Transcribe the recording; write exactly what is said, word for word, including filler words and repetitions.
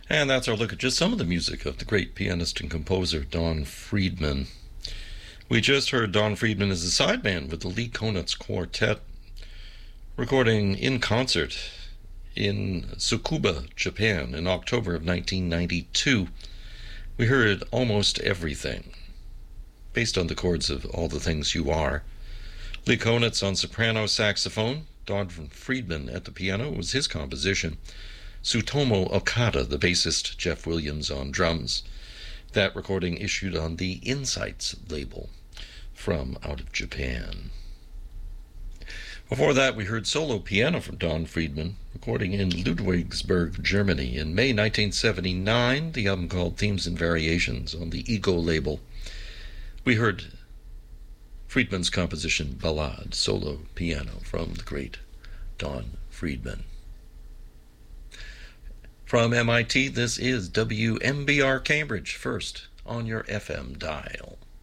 And that's our look at just some of the music of the great pianist and composer Don Friedman. We just heard Don Friedman as a sideman with the Lee Konitz Quartet, recording in concert in Tsukuba, Japan in October of nineteen ninety-two. We heard Almost Everything, based on the chords of All the Things You Are. Lee Konitz on soprano saxophone, Don Friedman at the piano was his composition. Tsutomu Okada, the bassist, Jeff Williams on drums. That recording issued on the Insights label from out of Japan. Before that, we heard solo piano from Don Friedman, recording in Ludwigsburg, Germany in May nineteen seventy-nine, the album called Themes and Variations on the Ego label. We heard Friedman's composition Ballade, solo piano from the great Don Friedman. From M I T, this is W M B R Cambridge, first on your F M dial.